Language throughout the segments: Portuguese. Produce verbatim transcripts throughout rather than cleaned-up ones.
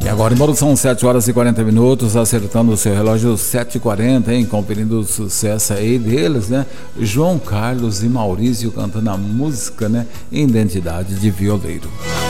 E agora, embora são sete horas e quarenta minutos, acertando o seu relógio sete e quarenta, hein? Conferindo o sucesso aí deles, né? João Carlos e Maurício cantando a música, né? Identidade de Violeiro.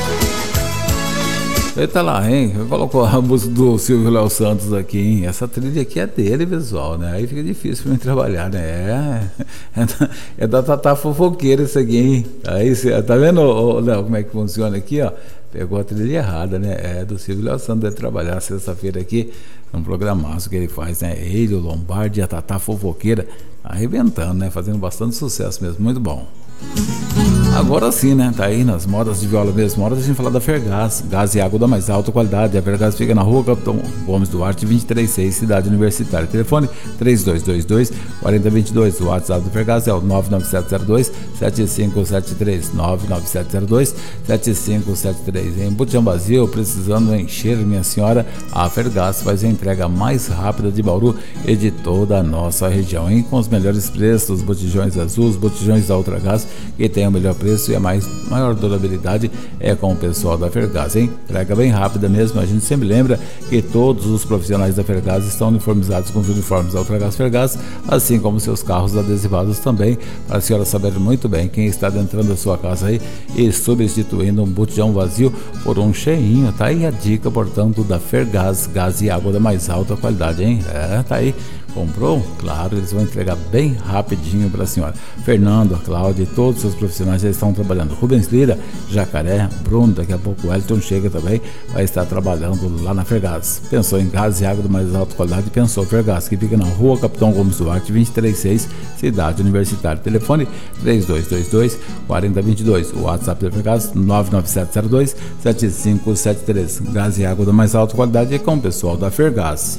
Eita lá, hein? Colocou a música do Silvio Léo Santos aqui, hein? Essa trilha aqui é dele, pessoal, né? Aí fica difícil pra mim trabalhar, né? É, é, da, é da Tatá Fofoqueira isso aqui, hein? Aí, cê, tá vendo, Léo, como é que funciona aqui, ó? Pegou a trilha errada, né? É do Silvio Léo Santos, deve trabalhar sexta-feira aqui, num programaço que ele faz, né? Ele, o Lombardi e a Tatá Fofoqueira, arrebentando, né? Fazendo bastante sucesso mesmo, muito bom. Agora sim, né? Tá aí nas modas de viola mesmo. Hora da gente falar da Fergás, gás e água da mais alta qualidade. A Fergás fica na rua Capitão Gomes Duarte, vinte e três seis, Cidade Universitária. Telefone três dois dois dois, quatro zero dois dois. O WhatsApp do Fergás é o nove nove sete zero dois, sete cinco sete três, nove nove sete zero dois, sete cinco sete três. Em Botijão Vazio, precisando encher, minha senhora, a Fergás faz a entrega mais rápida de Bauru e de toda a nossa região, hein? Com os melhores preços, botijões azuis, botijões da Ultragás, que tem o melhor preço e a mais, maior durabilidade é com o pessoal da Fergás, hein? Entrega bem rápida mesmo. A gente sempre lembra que todos os profissionais da Fergás estão uniformizados com os uniformes da Ultragás Fergás, assim como seus carros adesivados também, para a senhora saber muito bem quem está adentrando a sua casa aí e substituindo um botijão vazio por um cheinho. Tá aí a dica, portanto, da Fergás, gás e água da mais alta qualidade, hein? É, tá aí. Comprou? Claro, eles vão entregar bem rapidinho para a senhora. Fernando, a Cláudia e todos os seus profissionais já estão trabalhando. Rubens Lira, Jacaré, Bruno, daqui a pouco o Elton chega também, vai estar trabalhando lá na Fergás. Pensou em gás e água de mais alta qualidade? Pensou Fergás, que fica na rua Capitão Gomes Duarte, vinte e três seis, Cidade Universitária. Telefone três dois dois dois, quatro zero dois dois. O WhatsApp da Fergás nove nove sete zero dois, sete cinco sete três. Gás e água da mais alta qualidade é com o pessoal da Fergás.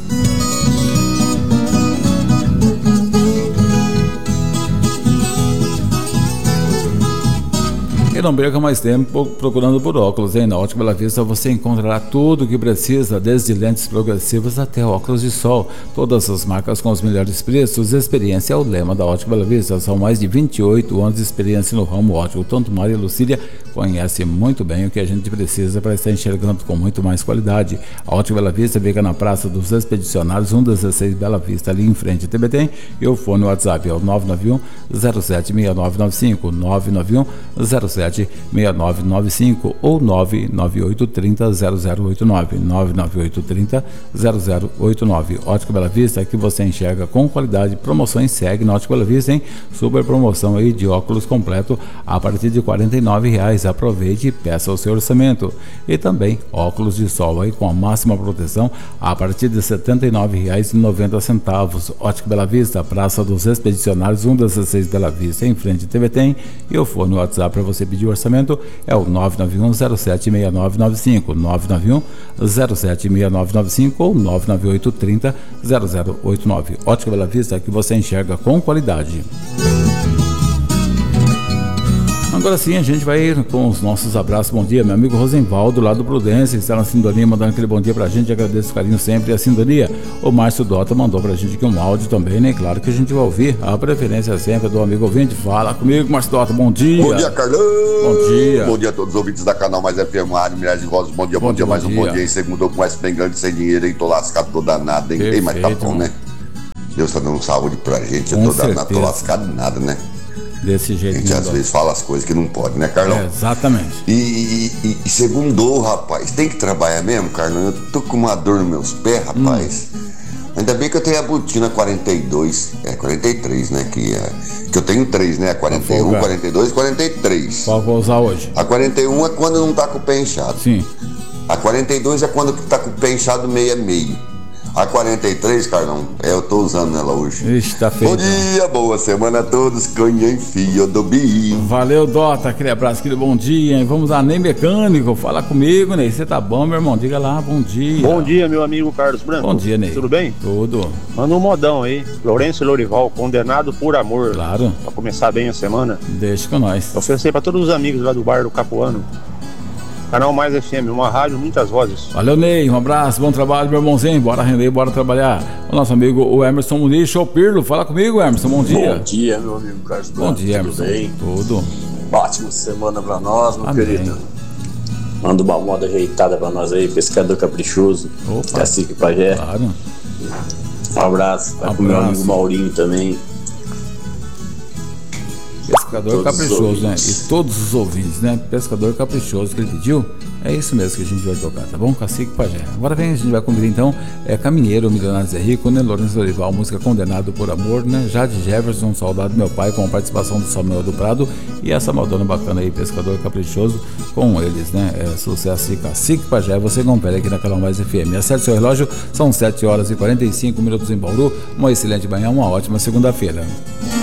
E não perca mais tempo procurando por óculos, hein? Na Ótica Bela Vista você encontrará tudo o que precisa, desde lentes progressivas até óculos de sol. Todas as marcas com os melhores preços. Experiência é o lema da Ótica Bela Vista. São mais de vinte e oito anos de experiência no ramo óptico. Tanto Maria e Lucília conhece muito bem o que a gente precisa para estar enxergando com muito mais qualidade. A Ótica Bela Vista fica na Praça dos Expedicionários, cento e dezesseis Bela Vista, ali em frente à T B T M. E o fone WhatsApp é o nove nove um, zero sete seis nove nove cinco, nove nove um, zero sete seis nove nove cinco ou nove nove oito três zero zero zero oito nove, nove nove oito três zero zero zero oito nove. Ótica Bela Vista, que você enxerga com qualidade. Promoções segue na Ótica Bela Vista, hein? Super promoção aí de óculos completo a partir de quarenta e nove reais. Aproveite e peça o seu orçamento. E também óculos de sol aí com a máxima proteção a partir de setenta e nove reais e noventa centavos. Ótica Bela Vista, Praça dos Expedicionários, cento e dezesseis Bela Vista, em frente à T V T M. E o fone WhatsApp para você pedir o orçamento é o nove nove um, zero sete seis nove nove cinco, nove nove um, zero sete seis nove nove cinco ou nove nove oito três zero zero zero oito nove. Ótica Bela Vista, que você enxerga com qualidade. Agora sim, a gente vai com os nossos abraços. Bom dia, meu amigo Rosenvaldo, lá do Prudência, está na sintonia, mandando aquele bom dia pra gente. Agradeço o carinho sempre e a sintonia. O Márcio Dota mandou pra gente aqui um áudio também, né? Claro que a gente vai ouvir. A preferência sempre do amigo ouvinte. Fala comigo, Márcio Dota, bom dia. Bom dia, Carlão. Bom dia. Bom dia a todos os ouvintes da Canal Mais F M, Rádio Milhares de Vozes. Bom dia, bom, bom dia, dia, mais bom um dia. bom dia. E você mudou com esse bem grande, sem dinheiro, aí, tô lascado, tô danado, hein? Ei, mas tá bom, né? Deus tá dando saúde pra gente, eu tô danado, tô lascado nada, né? Desse jeito. A gente às dá. vezes fala as coisas que não pode, né, Carlão? É, exatamente. E, e, e, e segundou, rapaz, tem que trabalhar mesmo, Carlão? Eu tô com uma dor nos meus pés, rapaz. Hum. Ainda bem que eu tenho a botina quarenta e dois, é quarenta e três, né? Que, é, que eu tenho três, né? quarenta e um, quarenta e dois, quarenta e três. Qual vou usar hoje? A quarenta e um é quando não tá com o pé inchado. Sim. A quarenta e dois é quando tá com o pé inchado meio a meio. A quarenta e três, Carlão, é, eu tô usando ela hoje. Ixi, tá feio. Bom dia, boa semana a todos, canha em fio do bicho. Valeu, Dota, aquele abraço, aquele bom dia. Vamos lá, nem mecânico, fala comigo, Ney. Você tá bom, meu irmão? Diga lá, bom dia. Bom dia, meu amigo Carlos Branco. Bom dia, Ney. Tudo bem? Tudo. Manda um modão aí. Lourenço Lorival, Condenado por Amor. Claro. Pra começar bem a semana. Deixa com nós. Oferecer pra todos os amigos lá do bar do Capuano. Canal Mais F M, uma rádio, muitas vozes. Valeu, Ney, um abraço, bom trabalho, meu irmãozinho. Bora render, bora trabalhar. O nosso amigo, o Emerson Muniz, show Pirlo. Fala comigo, Emerson, bom dia. Bom dia, meu amigo Carlos Branco. Bom dia, Emerson. Tudo bem? Tudo. Ótima semana pra nós, meu Amém. querido. Manda uma moda ajeitada pra nós aí, Pescador Caprichoso. Opa. Cacique Pajé. Claro. Um abraço. Vai Um pro meu abraço. amigo Maurinho também. Pescador Todos Caprichoso, os né? ouvintes. E todos os ouvintes, né? Pescador Caprichoso que ele pediu. É isso mesmo que a gente vai tocar, tá bom? Cacique Pajé. Agora vem, a gente vai convidar então é Caminheiro, Milionários é Rico, né? Lourenço Dorival, música Condenado por Amor, né? Jade Jefferson, Saudade do Meu Pai, com a participação do Samuel do Prado. E essa modona bacana aí, Pescador Caprichoso, com eles, né? É sucesso e Cacique Pajé. Você confere aqui na Canal Mais F M. Acerte seu relógio, são sete horas e quarenta e cinco minutos em Bauru. Uma excelente manhã, uma ótima segunda-feira.